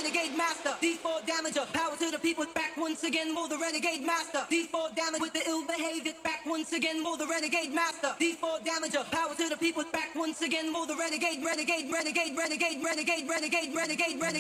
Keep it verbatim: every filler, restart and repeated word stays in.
renegade master. D four damager, power to the people. Back once again, more the renegade master. D four damage with the ill behavior. Back once again, more the renegade master. D four damager, power to the people. Back once again, more the renegade, renegade, renegade, renegade, renegade, renegade, renegade, renegade.